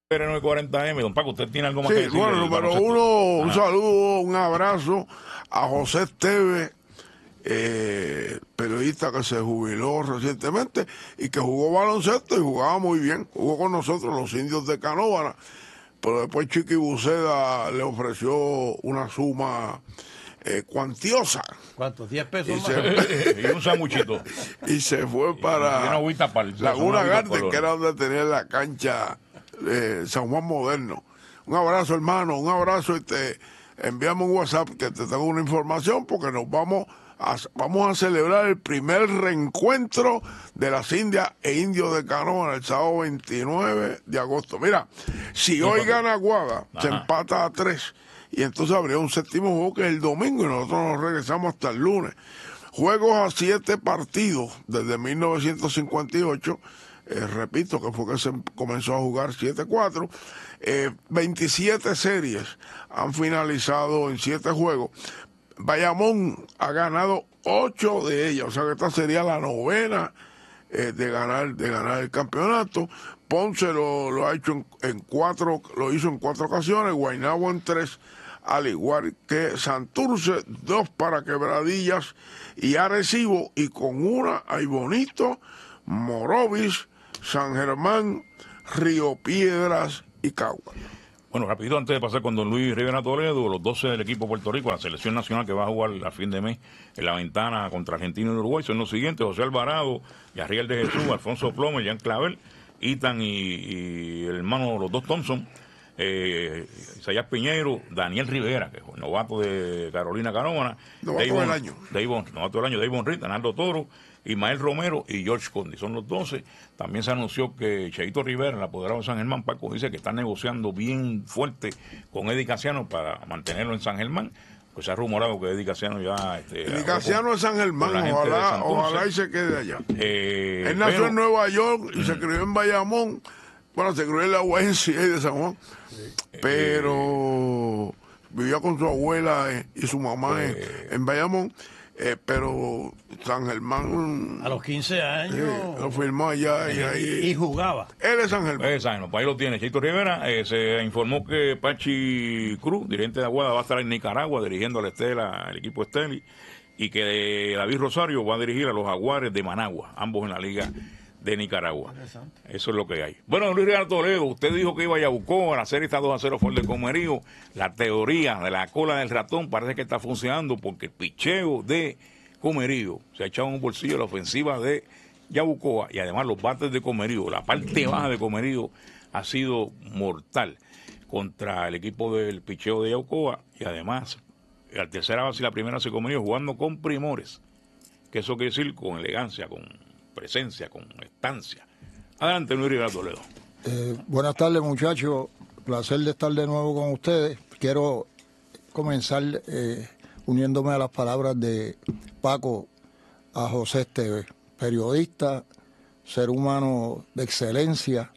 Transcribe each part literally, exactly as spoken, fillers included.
nueve cuarenta eme, don Paco, ¿usted tiene algo más sí, que decir? Bueno, número uno, un saludo, un abrazo a José Esteves, eh, periodista que se jubiló recientemente y que jugó baloncesto y jugaba muy bien. Jugó con nosotros los indios de Canóvana, pero después Chiqui Buceda le ofreció una suma eh, cuantiosa. ¿Cuántos? ¿diez pesos y más? Se, y un sanguchito. Y se fue para y una agüita para el, Laguna Garden, que era donde tenía la cancha eh, San Juan Moderno. Un abrazo, hermano, un abrazo y te enviamos un WhatsApp que te tengo una información porque nos vamos a, vamos a celebrar el primer reencuentro de las Indias e Indios de Canóvana el sábado veintinueve de agosto. Mira, si hoy gana Aguada, se empata a tres y entonces habría un séptimo juego que es el domingo y nosotros nos regresamos hasta el lunes. Juegos a siete partidos desde mil novecientos cincuenta y ocho. Eh, repito que fue que se comenzó a jugar siete cuatro, eh, veintisiete series han finalizado en siete juegos. Bayamón ha ganado ocho de ellas, o sea que esta sería la novena eh, de ganar de ganar el campeonato. Ponce lo, lo ha hecho en, en cuatro, lo hizo en cuatro ocasiones, Guaynabo en tres, al igual que Santurce, dos para Quebradillas y Arecibo, y con una hay Bonito, Morovis, San Germán, Río Piedras y Cagua. Bueno, rapidito antes de pasar con don Luis Rivera Toledo, los doce del equipo de Puerto Rico, la selección nacional que va a jugar a fin de mes en la ventana contra Argentina y Uruguay, son los siguientes: José Alvarado, Yarriel de Jesús, Alfonso Plomer, Jean Clavel, Itan y, y el hermano, los dos Thompson, eh, Isaías Piñeiro, Daniel Rivera, que es el novato de Carolina Canóvana, novato Davon, del año, Davon, novato del año, Davon Reed, Arnaldo Toro, Ismael Romero y George Condi, son los doce. También se anunció que Cheito Rivera, el apoderado de San Germán, Paco, dice que está negociando bien fuerte con Eddie Casiano para mantenerlo en San Germán. Pues se ha rumorado que Eddie Casiano ya... Este, Eddie Casiano es San Germán, ojalá, ojalá y se quede allá. Eh, Él nació pero, en Nueva York y mm. se crió en Bayamón. Bueno, se crió en la U N C A de San Juan. Sí. Pero eh, vivía con su abuela eh, y su mamá eh, en, en Bayamón. Eh, pero San Germán a los quince años eh, lo firmó allá y, ahí, y jugaba. Él es San Germán. Eh, pues ahí lo tiene Cheito Rivera. Eh, se informó que Pachi Cruz, dirigente de Aguada, va a estar en Nicaragua dirigiendo al Estela, el equipo Esteli, y que David Rosario va a dirigir a los Jaguares de Managua, ambos en la liga de Nicaragua. Eso es lo que hay. Bueno, Luis Real Toledo, usted dijo que iba a Yabucoa, la serie está dos a cero por el de Comerío. La teoría de la cola del ratón parece que está funcionando porque el picheo de Comerío se ha echado en un bolsillo la ofensiva de Yabucoa y además los bates de Comerío, la parte baja de Comerío ha sido mortal contra el equipo del picheo de Yabucoa y además la tercera base y la primera se Comerío jugando con primores, que eso quiere decir con elegancia, con presencia, con estancia. Adelante, Luis Rivera Toledo. Eh, buenas tardes, muchachos. Placer de estar de nuevo con ustedes. Quiero comenzar eh, uniéndome a las palabras de Paco a José Esteves, periodista, ser humano de excelencia,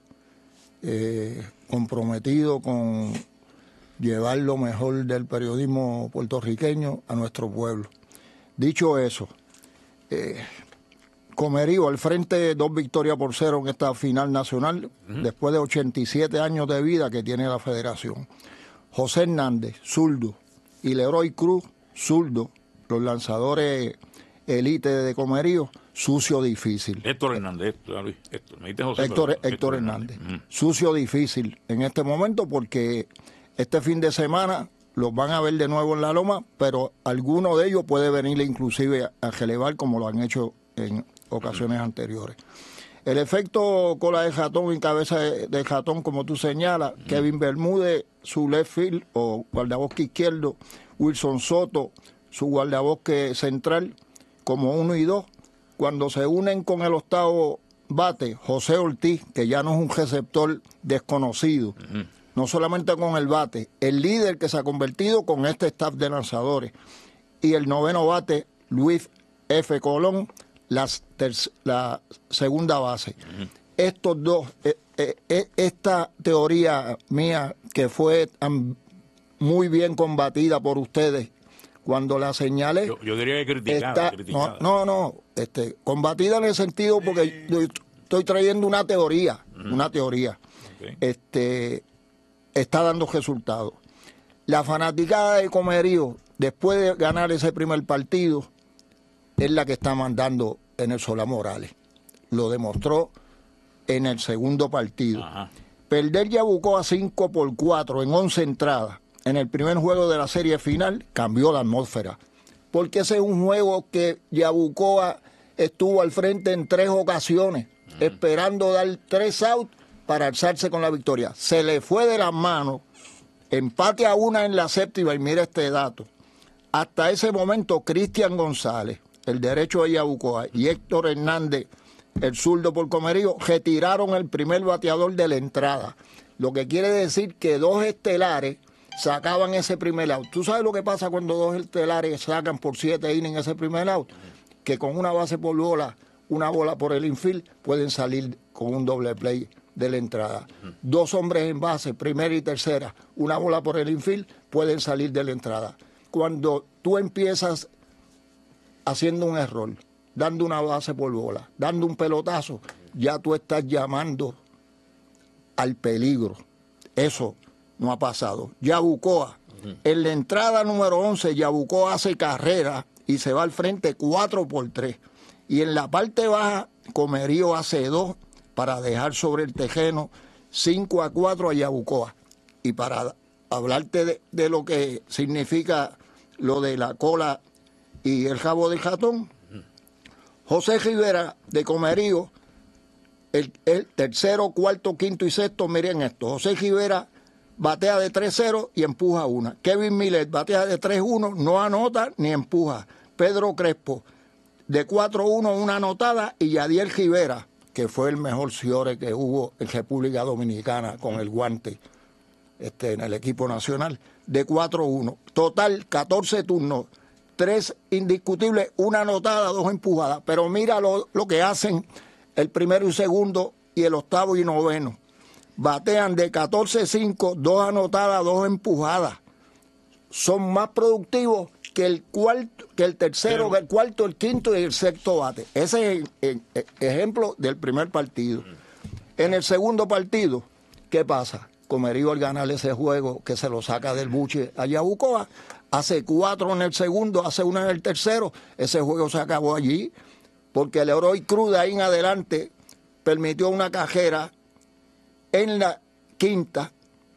eh, comprometido con llevar lo mejor del periodismo puertorriqueño a nuestro pueblo. Dicho eso, eh, Comerío al frente, dos victorias por cero en esta final nacional, uh-huh. después de ochenta y siete años de vida que tiene la federación. José Hernández, zurdo, y Leroy Cruz, zurdo, los lanzadores élite de Comerío, sucio difícil. Héctor Hernández, Héctor, Héctor, me dijiste José, Héctor, Héctor, Héctor Hernández, Hernández. Uh-huh. Sucio difícil en este momento porque este fin de semana los van a ver de nuevo en la loma, pero alguno de ellos puede venir inclusive a relevar como lo han hecho en ocasiones uh-huh. anteriores. El efecto cola de ratón y cabeza de, de ratón, como tú señalas, uh-huh. Kevin Bermúdez, su left field o guardabosque izquierdo, Wilson Soto, su guardabosque central, como uno y dos. Cuando se unen con el octavo bate, José Ortiz, que ya no es un receptor desconocido, uh-huh. no solamente con el bate, el líder que se ha convertido con este staff de lanzadores. Y el noveno bate, Luis F. Colón, La, la segunda base. Uh-huh. Estos dos, eh, eh, esta teoría mía que fue tan muy bien combatida por ustedes cuando la señalé. Yo, yo diría que criticada. Está, criticada. No, no, no este, combatida en el sentido porque yo estoy trayendo una teoría, uh-huh. una teoría. Okay. este, está dando resultados. La fanaticada de Comerío, después de ganar ese primer partido, es la que está mandando en el Solá Morales. Lo demostró en el segundo partido. Ajá. Perder Yabucoa cinco por cuatro en once entradas en el primer juego de la serie final cambió la atmósfera. Porque ese es un juego que Yabucoa estuvo al frente en tres ocasiones, uh-huh. esperando dar tres outs para alzarse con la victoria. Se le fue de las manos, empate a una en la séptima, y mira este dato. Hasta ese momento, Cristian González, el derecho de Yabucoa, y Héctor Hernández, el zurdo por Comerío, retiraron el primer bateador de la entrada. Lo que quiere decir que dos estelares sacaban ese primer out. ¿Tú sabes lo que pasa cuando dos estelares sacan por siete innings ese primer out? Que con una base por bola, una bola por el infield, pueden salir con un doble play de la entrada. Uh-huh. Dos hombres en base, primera y tercera, una bola por el infield, pueden salir de la entrada. Cuando tú empiezas haciendo un error, dando una base por bola, dando un pelotazo, ya tú estás llamando al peligro. Eso no ha pasado. Yabucoa, uh-huh. en la entrada número once, Yabucoa hace carrera y se va al frente cuatro por tres. Y en la parte baja, Comerío hace dos para dejar sobre el tejeno cinco a cuatro a Yabucoa. Y para hablarte de, de lo que significa lo de la cola y el jabo del ratón, José Rivera de Comerío, el, el tercero, cuarto, quinto y sexto, miren esto. José Rivera batea de tres cero y empuja una. Kevin Millet batea de tres uno, no anota ni empuja. Pedro Crespo de cuatro uno, una anotada, y Yadiel Rivera, que fue el mejor Ciore que hubo en República Dominicana con el guante este, en el equipo nacional, de cuatro uno. Total, catorce turnos, tres indiscutibles, una anotada, dos empujadas. Pero mira lo, lo que hacen el primero y segundo y el octavo y noveno. Batean de catorce cinco, dos anotadas, dos empujadas. Son más productivos que el cuarto, que el tercero, Pero, que el cuarto, el quinto y el sexto bate. Ese es el, el, el ejemplo del primer partido. En el segundo partido, ¿qué pasa? Comerío, al ganar ese juego, que se lo saca del buche a Yabucoa, hace cuatro en el segundo, hace una en el tercero. Ese juego se acabó allí, porque el Eroy Cruz de ahí en adelante permitió una cajera en la quinta,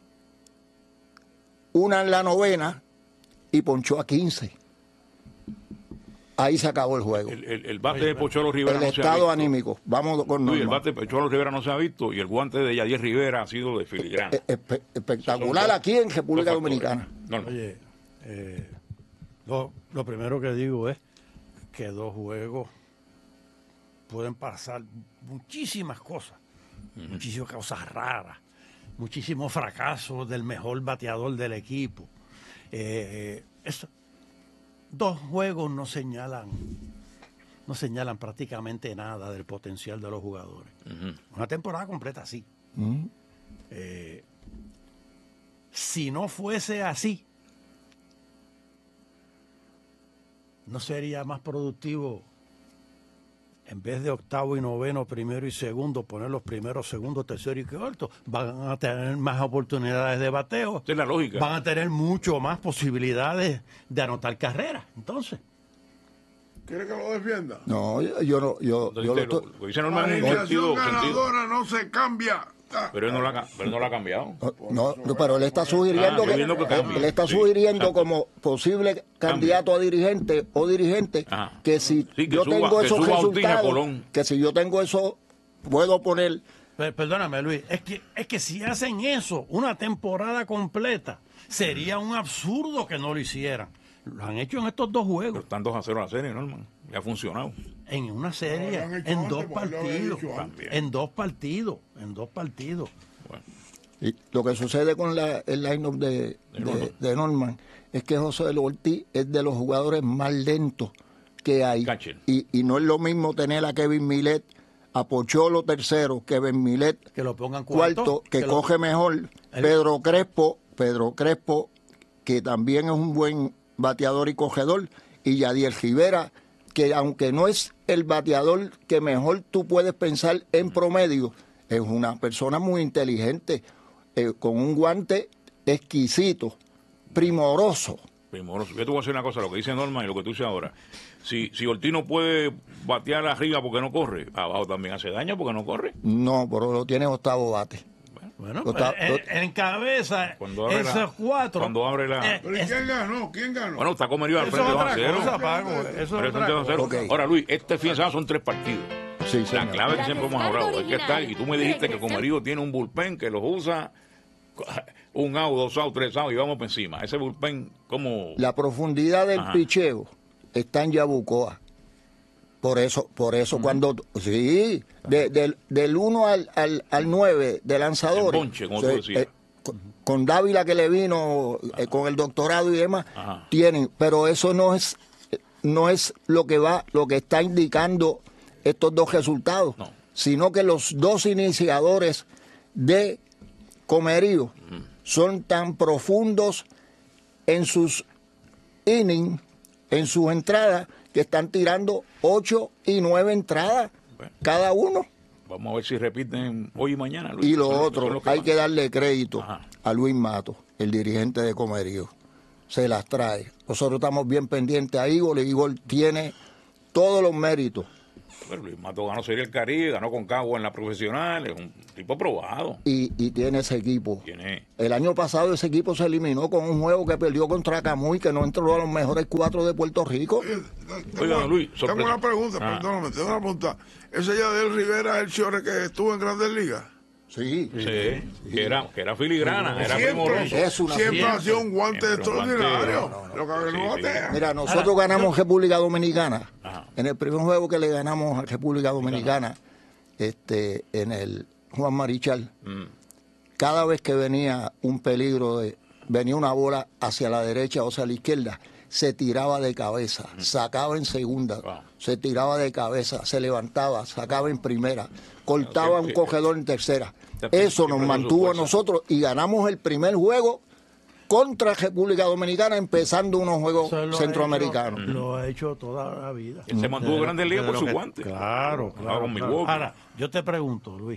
una en la novena, y ponchó a quince. Ahí se acabó el juego. El, el, el bate de Pocholo Rivera el no estado se ha visto. anímico. Vamos con Uy, el bate de Pocholo Rivera no se ha visto, y el guante de Yadier Rivera ha sido de filigrana. Espe espectacular aquí en República Dominicana. No, no. Oye, eh, lo, lo primero que digo es que dos juegos pueden pasar muchísimas cosas, uh-huh. muchísimas cosas raras, muchísimos fracasos del mejor bateador del equipo. Eh, eso, dos juegos no señalan, no señalan prácticamente nada del potencial de los jugadores. Uh-huh. Una temporada completa sí. Uh-huh. Eh, si no fuese así, ¿no sería más productivo, en vez de octavo y noveno, primero y segundo, poner los primeros, segundo, tercero y cuarto? Van a tener más oportunidades de bateo. Esa es la lógica. Van a tener mucho más posibilidades de anotar carreras. Entonces, ¿quiere que lo defienda? No, yo, yo no. Yo, Entonces, yo lo, estoy... lo dice La normal en alineación sentido, sentido. ganadora no se cambia. Pero él no la, pero él no la ha cambiado. No, no, pero él está sugiriendo Ah, que, que cambie. él está Sí, sugiriendo exacto. como posible candidato a dirigente o dirigente Ajá. que si Sí, que yo suba- tengo que esos suba a Ortiz a resultados, Colón. que si yo tengo eso, puedo poner. per- perdóname Luis, es que, es que si hacen eso una temporada completa, sería un absurdo que no lo hicieran. Lo han hecho en estos dos Pero juegos, están dos a cero la serie, Norman. Y ha funcionado. en una serie, Lo han hecho en antes, dos porque lo habían partidos, hecho antes. También. en dos partidos, en dos partidos. Bueno, Y lo que sucede con la, el line-up de, De Norman. de, de Norman es que José del Ortiz es de los jugadores más lentos que hay. Catcher. Y, y no es lo mismo tener a Kevin Millet, a Pocholo tercero, Kevin Millet Que lo pongan cuarto, cuarto, que, que lo- coge mejor, El- Pedro Crespo, Pedro Crespo, que también es un buen bateador y cogedor, y Yadier Rivera, que aunque no es el bateador que mejor tú puedes pensar en promedio, es una persona muy inteligente, eh, con un guante exquisito, primoroso. Primoroso. Yo te voy a decir una cosa, lo que dice Norma y lo que tú dices ahora. Si, si Ortiz no puede batear arriba porque no corre, abajo también hace daño porque no corre. No, pero lo tiene octavo bate. Bueno, Lo pues, está- en, lo- en cabeza, Cuando abre esos la- cuatro. Cuando abre la... Eh, ¿Pero ¿y quién ganó? ¿Quién ganó? Bueno, está Comerío al Eso frente es dos a otra cero. cosa, Paco. Eso es Pero otra dos a cero. cosa. Ok. Ahora, Luis, este fin de semana son tres partidos. Sí, La señor. clave que siempre hemos hablado, hay que estar, y tú me dijiste que Regresen. Comerío tiene un bullpen que los usa un out, dos out, tres out y vamos por encima. Ese bullpen, como... La profundidad del Ajá. picheo está en Yabucoa. Por eso, por eso cuando, sí, de- del, del uno al, al, al nueve de lanzadores. El bonche, como tú sí, decías. eh, con, con Dávila que le vino, eh, con el doctorado y demás, Ajá. tienen, pero eso no es, no es lo que va, lo que está indicando estos dos resultados, No. sino que los dos iniciadores de Comerío son tan profundos en sus innings, en sus entradas, que están tirando ocho y nueve entradas Bueno. cada uno. Vamos a ver si repiten hoy y mañana, Luis. Y lo Son- son otro, los hay van. que darle crédito Ajá. a Luis Mato, el dirigente de Comerío. Se las trae. Nosotros estamos bien pendientes a Igor. Igor tiene todos los méritos. Pero Luis Mato ganó Serie del Caribe, ganó con Cagua en la profesional, es un tipo probado. Y, y tiene ese equipo. Tiene... El año pasado ese equipo se eliminó con un juego que perdió contra Camuy, que no entró a los mejores cuatro de Puerto Rico. Oiga, don Luis, tengo sorpresa. una pregunta, Ah. perdóname, tengo una pregunta. ¿Ese Yadiel Rivera es el Chiore que estuvo en Grandes Ligas? Sí. Sí, que era, que era filigrana, era Siempre, primoroso. Es una siempre fiesta. ha sido un guante Siempre un extraordinario. guante, no, no, Lo que sí, no sí. batea. Mira, nosotros ganamos República Dominicana. Ajá. En el primer juego que le ganamos a República Dominicana, este, en el Juan Marichal, Mm. cada vez que venía un peligro, de, venía una bola hacia la derecha o hacia la izquierda, se tiraba de cabeza, sacaba en segunda, Wow. se tiraba de cabeza, se levantaba, sacaba en primera, cortaba un siempre- cogedor en tercera. siempre- Eso nos siempre mantuvo a con su fuerza. nosotros y ganamos el primer juego contra República Dominicana, empezando unos juegos Eso lo ha centroamericanos. hecho- Lo ha hecho toda la vida. Él se mantuvo en Desde- Grandes Ligas desde por lo su que- guante. Claro, Jugaba claro. con claro. Milwaukee. Ahora, yo te pregunto, Luis.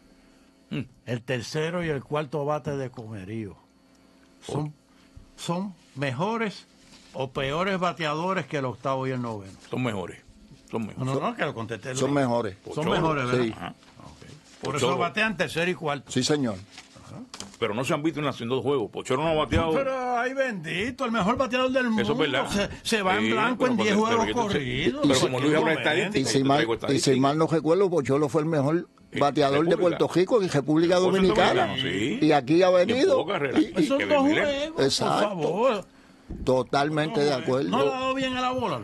Mm. El tercero y el cuarto bate de Comerío son, son mejores o peores bateadores que el octavo y el noveno. Son mejores. Son mejores. No, no, no, que lo contesté. Son Luis. mejores. Son Pocholo. mejores, ¿verdad? Sí. Ajá. Por Pocholo. eso batean tercero y cuarto. Sí, señor. Pero no se han visto en las en dos juegos. Pocholo no ha bateado. Pero ay bendito, el mejor bateador del mundo. Eso es verdad. Se, se va Sí, en blanco pero en diez porque- juegos pero yo te- corridos. pero En como Luis qué habla momento. estadística, Y Yo si, te mal, traigo y si estadística. mal no recuerdo, Pocholo fue el mejor Eh, bateador de República. Puerto Rico en República Puerto Dominicana. Dominicano, sí. Y aquí ha Y en venido. poca carrera. y- Esos que dos Miller. juegos, Exacto. por favor. Totalmente de No le ha acuerdo. dado bien a la bola.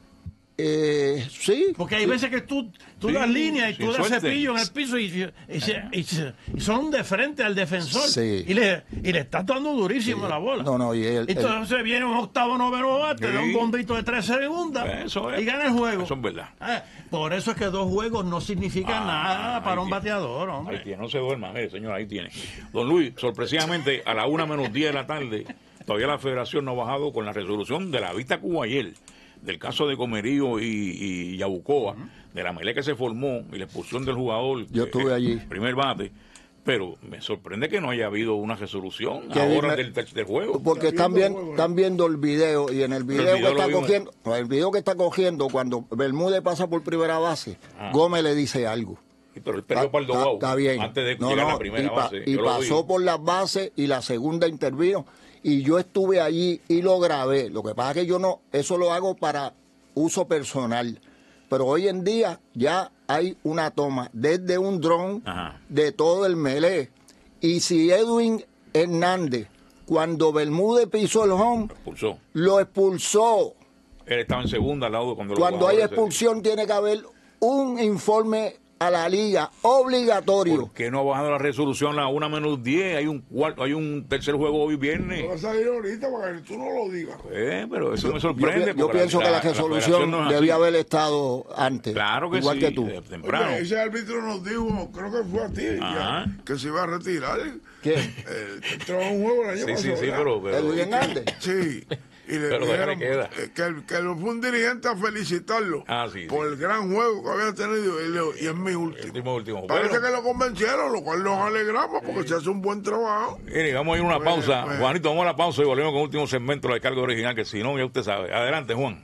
Eh, sí. Porque hay veces que tú, tú Sí, das líneas y sin tú das suerte. cepillo en el piso y, y, se- y se- y son de frente al defensor. Sí. Y, le, y le estás dando durísimo la bola. No, no, y el- el- Entonces viene un octavo, noveno bate, Sí. da un bombito de tres segundos Eso es. y gana el juego. Eso es verdad. Ah, por eso es que dos juegos no significan Ah, nada para ahí un tiene. bateador, Ahí hombre. tiene, no se duerma, mire, señor, ahí tiene. Don Luis, sorpresivamente, a la una menos diez de la tarde, todavía la federación no ha bajado con la resolución de la vista que hubo ayer, del caso de Comerío y, y Yabucoa, de la melé que se formó y la expulsión del jugador. Yo eh, estuve allí. Primer bate. Pero me sorprende que no haya habido una resolución Que ahora dime- del tercer juego. Porque están, viendo bien, juego, ¿eh? están viendo el video y en el video, video que lo está vimos. cogiendo, no, el video que está cogiendo cuando Bermúdez pasa por primera base, Ah. Gómez le dice algo. Sí, pero él perdió para el Está- dogao está bien. antes de No, llegar a no, la primera y, pa- base. y Yo lo pasó vi. por las bases y la segunda intervino y yo estuve allí y lo grabé. Lo que pasa es que yo no, eso lo hago para uso personal. Pero hoy en día ya hay una toma desde un dron Ajá. de todo el melee. Y si Edwin Hernández, cuando Bermúdez pisó el home, Expulsó. lo expulsó. Él estaba en segunda al lado cuando los Cuando hay jugadores se- expulsión tiene que haber un informe a la liga obligatorio. ¿Por qué no ha bajado la resolución a la una menos diez? Hay un cuarto, hay un tercer juego hoy Va viernes. a salir ahorita para que tú no lo digas. Eh, pero eso me Yo, sorprende. pi- yo porque pienso que la resolución federación no es debía así. haber estado antes, Claro que igual sí, que tú. de- temprano. Oye, ese árbitro nos dijo, creo que fue a ti, Ajá. ya, que se iba a retirar. ¿Quién? Eh, que entró a un juego el año Sí, sí, pasado, sí, ¿verdad? pero... pero Edwin Hernández. Sí. y le Pero dijeron le queda. eh, que, el- que fue un dirigente a felicitarlo Ah, sí, por sí. el gran juego que había tenido y, le- y es mi último. Último, último. Parece Bueno. que lo convencieron, lo cual nos alegramos porque se hace un buen trabajo. Mire, vamos a ir a una Pues, pausa. pues. Juanito, vamos a la pausa y volvemos con el último segmento de la descarga original, que si no, ya usted sabe. Adelante, Juan.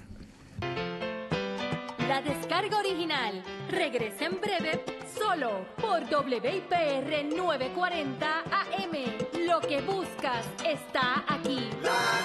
La descarga original regresa en breve solo por W I P R novecientos cuarenta A M. Lo que buscas está aquí. La